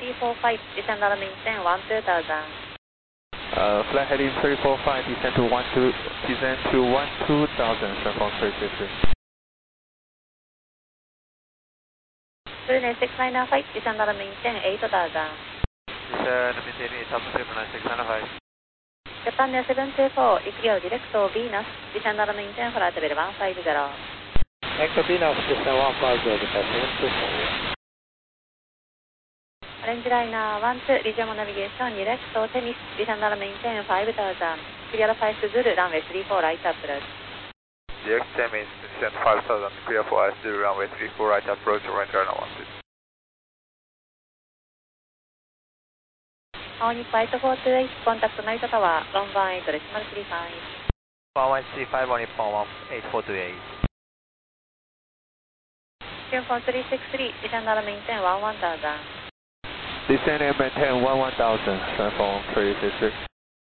345, descend on maintain 12000. Flight heading 345, descend to 12000, Sunphone 363. Brunei 6995, descend on maintain 8000. Descend maintaining 8000, 9695. Japan Air 724, ICAO direct to Venus, descend on maintain flight level 150. Echo Venus, descend 150, descend 724. Orange Liner 12, regional navigation, direct to Tennis, descend on maintain 5000. Clear 5 Zulu, runway 34, right approach. Direct Tennis, descend 5000, clear for us, Zulu, runway 34, right approach, Orange Liner 12. All Flight 428, contact Narita Tower, 118 decimal 35. 1135 on Nippon 18428. Sunphone 363, descend on maintain 11000. Descend and maintain 11000, Sunphone 363.